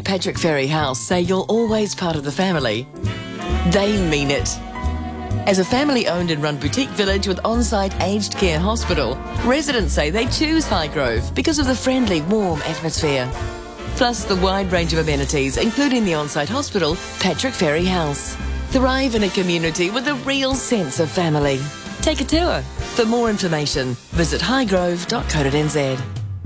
Patrick Ferry House say you're always part of the family. They mean it. As a family-owned and run boutique village with on-site aged care hospital, residents say they choose Highgrove because of the friendly, warm atmosphere. Plus the wide range of amenities, including the on-site hospital, Patrick Ferry House. Thrive in a community with a real sense of family. Take a tour. For more information, visit highgrove.co.nz.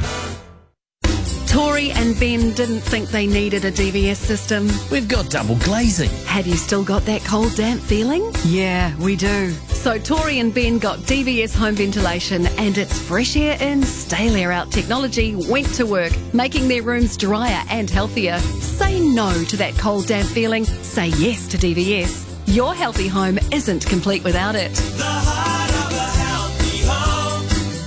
Tori and Ben didn't think they needed a DVS system. We've got double glazing. Have you still got that cold, damp feeling? Yeah, we do. So Tori and Ben got DVS home ventilation, and its fresh air in, stale air out technology went to work, making their rooms drier and healthier. Say no to that cold, damp feeling. Say yes to DVS. Your healthy home isn't complete without it. The heart of a healthy home,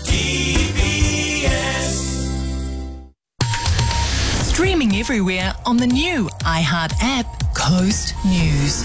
DVS. Streaming everywhere on the new iHeart app, Coast News.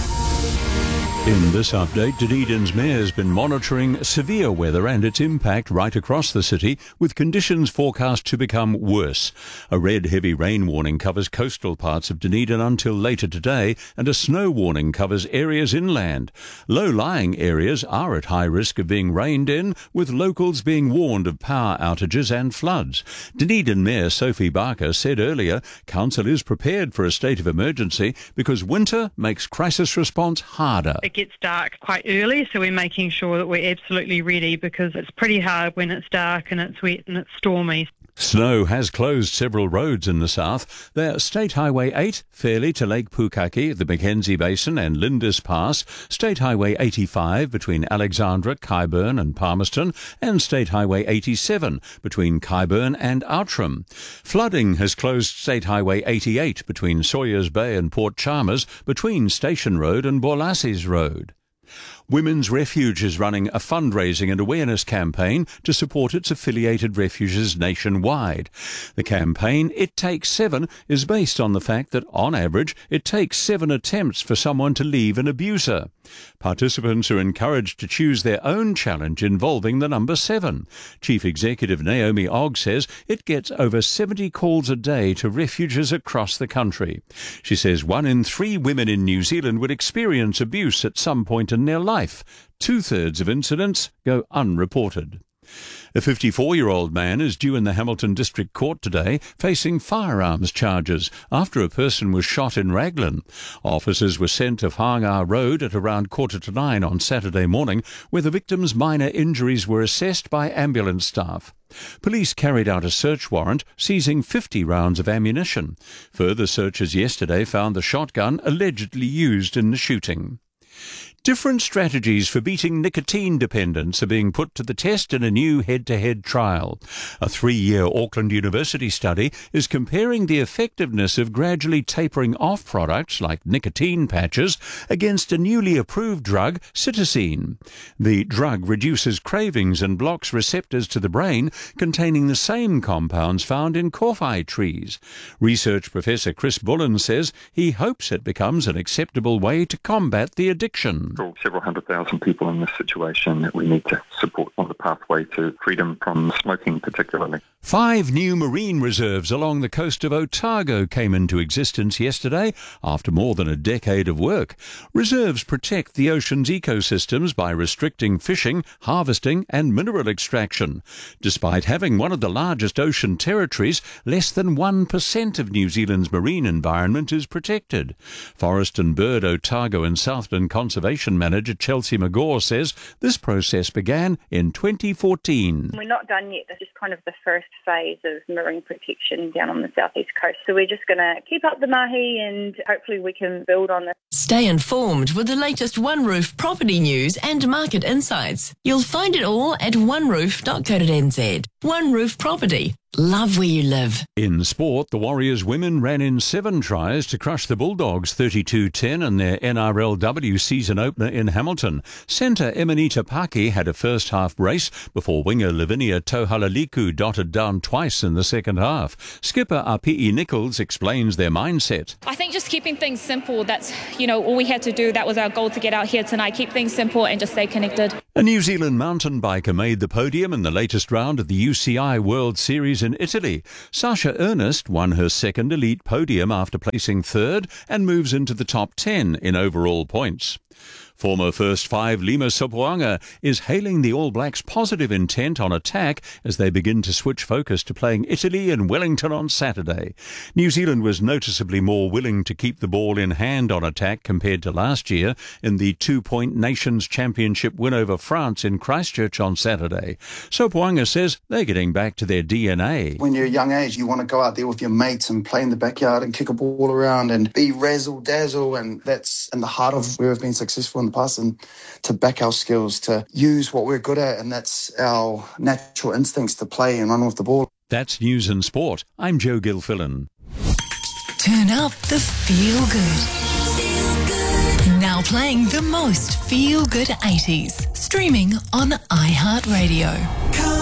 In this update, Dunedin's mayor has been monitoring severe weather and its impact right across the city, with conditions forecast to become worse. A red heavy rain warning covers coastal parts of Dunedin until later today, and a snow warning covers areas inland. Low-lying areas are at high risk of being rained in, with locals being warned of power outages and floods. Dunedin Mayor Sophie Barker said earlier council is prepared for a state of emergency because winter makes crisis response harder. It gets dark quite early, so we're making sure that we're absolutely ready because it's pretty hard when it's dark and it's wet and it's stormy. Snow has closed several roads in the south. They're State Highway 8, Fairlie to Lake Pukaki, the Mackenzie Basin and Lindis Pass, State Highway 85 between Alexandra, Kyburn and Palmerston, and State Highway 87 between Kyburn and Outram. Flooding has closed State Highway 88 between Sawyers Bay and Port Chalmers, between Station Road and Borlassi's Road. Women's Refuge is running a fundraising and awareness campaign to support its affiliated refuges nationwide. The campaign, It Takes 7, is based on the fact that, on average, it takes 7 attempts for someone to leave an abuser. Participants are encouraged to choose their own challenge involving the number 7. Chief Executive Naomi Ogg says it gets over 70 calls a day to refuges across the country. She says 1 in 3 women in New Zealand would experience abuse at some point in their life. 2/3 of incidents go unreported. A 54-year-old man is due in the Hamilton District Court today, facing firearms charges after a person was shot in Raglan. Officers were sent to Whangar Road at around 8:45 on Saturday morning, where the victim's minor injuries were assessed by ambulance staff. Police carried out a search warrant, seizing 50 rounds of ammunition. Further searches yesterday found the shotgun allegedly used in the shooting. Different strategies for beating nicotine dependence are being put to the test in a new head-to-head trial. A 3-year Auckland University study is comparing the effectiveness of gradually tapering off products like nicotine patches against a newly approved drug, cytosine. The drug reduces cravings and blocks receptors to the brain containing the same compounds found in kowhai trees. Research Professor Chris Bullen says he hopes it becomes an acceptable way to combat the addiction. Several 100,000 people in this situation that we need to support on the pathway to freedom from smoking particularly. 5 new marine reserves along the coast of Otago came into existence yesterday after more than a decade of work. Reserves protect the ocean's ecosystems by restricting fishing, harvesting and mineral extraction. Despite having one of the largest ocean territories, less than 1% of New Zealand's marine environment is protected. Forest and Bird Otago and Southland Conservation Manager Chelsea McGaw says this process began in 2014. We're not done yet. This is kind of the first phase of marine protection down on the southeast coast. So we're just going to keep up the mahi and hopefully we can build on this. Stay informed with the latest One Roof property news and market insights. You'll find it all at oneroof.co.nz. One Roof Property. Love where you live. In sport, the Warriors women ran in 7 tries to crush the Bulldogs 32-10 in their NRLW season opener in Hamilton. Centre Emanita Paki had a first-half brace before winger Lavinia Tohalaliku dotted down twice in the second half. Skipper Api'i Nichols explains their mindset. I think just keeping things simple, that's, all we had to do. That was our goal to get out here tonight. Keep things simple and just stay connected. A New Zealand mountain biker made the podium in the latest round of the UCI World Series semis in Italy. Sasha Ernest won her second elite podium after placing third and moves into the top 10 in overall points. Former first five Lima Sopoaga is hailing the All Blacks' positive intent on attack as they begin to switch focus to playing Italy in Wellington on Saturday. New Zealand was noticeably more willing to keep the ball in hand on attack compared to last year in the 2-point Nations Championship win over France in Christchurch on Saturday. Sopoaga says they're getting back to their DNA. When you're a young age, you want to go out there with your mates and play in the backyard and kick a ball around and be razzle-dazzle, and that's in the heart of where we've been successful in the past, and to back our skills, to use what we're good at, and that's our natural instincts to play and run with the ball. That's News and Sport. I'm Joe Gilfillan. Turn up the feel good. Now playing the most feel good 80s. Streaming on iHeartRadio.